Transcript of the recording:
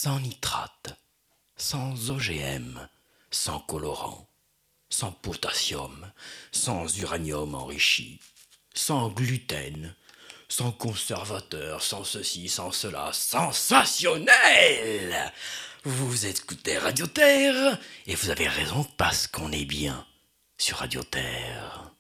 sans nitrate, sans OGM, sans colorant, sans potassium, sans uranium enrichi, sans gluten, sans conservateur, sans ceci, sans cela, sensationnel! Vous écoutez Radio Terre, et vous avez raison parce qu'on est bien sur Radio Terre.